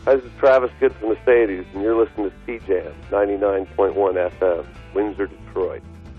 Hi, this is Travis Good from Mercedes, and you're listening to C-Jam 99.1 FM, Windsor, Detroit.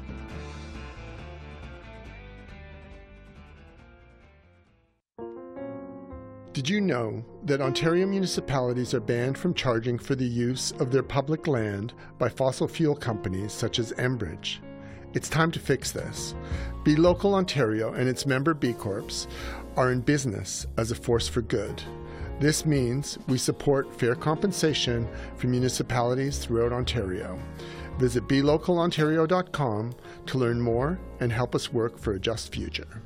Did you know that Ontario municipalities are banned from charging for the use of their public land by fossil fuel companies such as Enbridge? It's time to fix this. Be Local Ontario and its member B Corps are in business as a force for good. This means we support fair compensation for municipalities throughout Ontario. Visit belocalontario.com to learn more and help us work for a just future.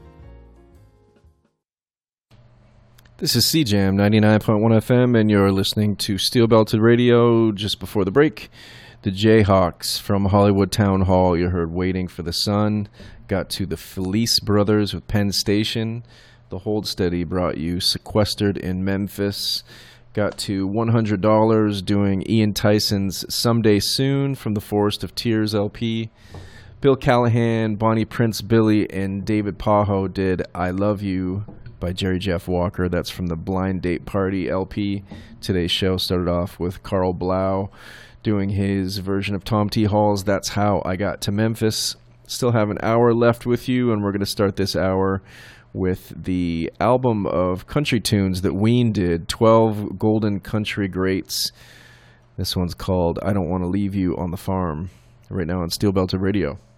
This is CJAM 99.1 FM, and you're listening to Steel Belted Radio. Just before the break, the Jayhawks from Hollywood Town Hall. You heard Waiting for the Sun. Got to the Felice Brothers with Penn Station. The Hold Steady brought you Sequestered in Memphis. Got to $100 doing Ian Tyson's Someday Soon from the Forest of Tears LP. Bill Callahan, Bonnie Prince Billy, and David Pajo did I Love You by Jerry Jeff Walker. That's from the Blind Date Party LP. Today's show started off with Carl Blau doing his version of Tom T. Hall's That's How I Got to Memphis. Still have an hour left with you, and we're going to start this hour with the album of country tunes that Ween did, 12 Golden Country Greats. This one's called I Don't Want to Leave You on the Farm, right now on Steel Belted Radio.